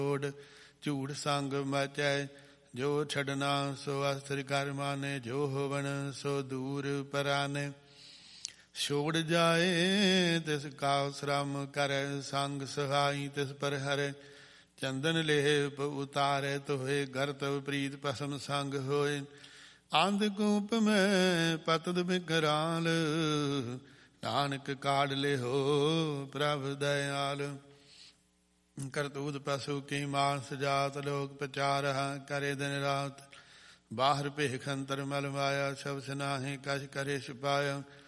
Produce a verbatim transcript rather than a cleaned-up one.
ਝੂਠ ਸੰਗ ਮਚੈ ਜੋ ਛੱਡਣਾ ਸੋ ਅਸਥਿਰ ਕਰ ਮਾਨੇ ਜੋ ਹੋਵਨ ਸੋ ਦੂਰ ਪਰਾਨੇ ਛੋੜ ਜਾਏ ਤਿਸ ਕਾ ਸ਼ਰਮ ਕਰੈ ਸੰਗ ਸਹਾਈ ਤਿਸ ਪਰ ਹਰੈ ਚੰਦਨ ਲੇਪ ਉਤਾਰੇ ਤੋਏ ਗਰਤਵ ਪ੍ਰੀਤ ਭਸਮ ਸੰਗ ਹੋਏ ਅੰਧ ਕੂਪ ਮੈਂ ਪਤਦ ਬਿਕਰਾਲ ਨਾਨਕ ਕਾਢ ਲਿਹੋ ਪ੍ਰਭ ਦਇਆਲ ਕਰਤੂਤ ਪਸ਼ੂ ਕੀ ਮਾਨਸ ਜਾਤ ਲੋਕ ਪ੍ਰਚਾਰ ਕਰੇ ਦਿਨ ਰਾਤ ਬਾਹਰ ਭੇਖ ਅੰਤਰ ਮਲ ਮਾਇਆ ਸ਼ਬਦ ਨਾਹੀ ਕਛ ਕਰੇ ਛੁਪਾਇਆ